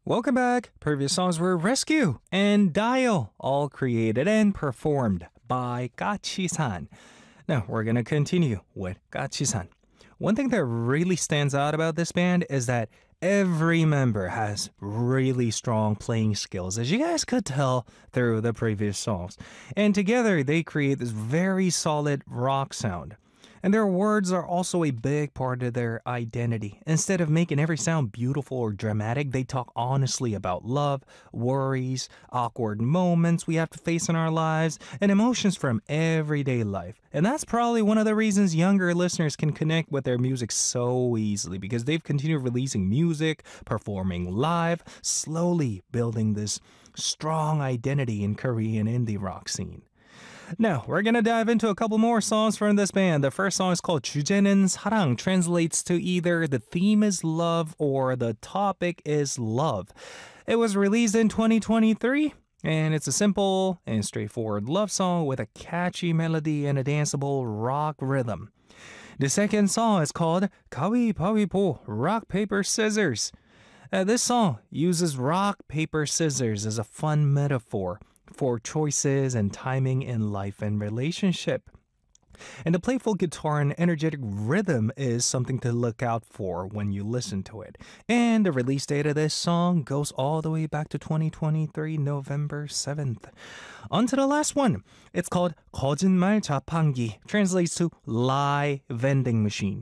Welcome back. Previous songs were Rescue and Dial, all created and performed by Gachi-san. Now we're gonna continue with Gachi-san. One thing that really stands out about this band is that every member has really strong playing skills, as you guys could tell through the previous songs. And together they create this very solid rock sound. And their words are also a big part of their identity. Instead of making every sound beautiful or dramatic, they talk honestly about love, worries, awkward moments we have to face in our lives, and emotions from everyday life. And that's probably one of the reasons younger listeners can connect with their music so easily, because they've continued releasing music, performing live, slowly building this strong identity in Korean indie rock scene. Now, we're gonna dive into a couple more songs from this band. The first song is called 주제는 사랑, translates to either the theme is love or the topic is love. It was released in 2023, and it's a simple and straightforward love song with a catchy melody and a danceable rock rhythm. The second song is called 가위바위보, rock, paper, scissors. This song uses rock, paper, scissors as a fun metaphor for choices and timing in life and relationship. And the playful guitar and energetic rhythm is something to look out for when you listen to it. And the release date of this song goes all the way back to 2023, November 7th. On to the last one. It's called 거짓말 자판기, translates to lie vending machine.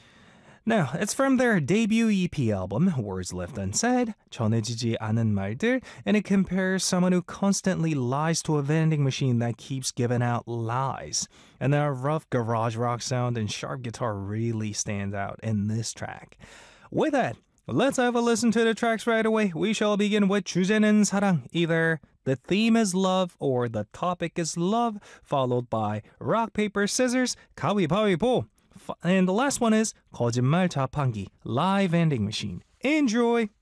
Now, it's from their debut EP album, Words Left Unsaid, 전해지지 않은 말들, and it compares someone who constantly lies to a vending machine that keeps giving out lies. And their rough garage rock sound and sharp guitar really stands out in this track. With that, let's have a listen to the tracks right away. We shall begin with 주제는 사랑, either the theme is love or the topic is love, followed by rock, paper, scissors, 가위바위보. And the last one is 거짓말 자판기, lie vending machine. Enjoy!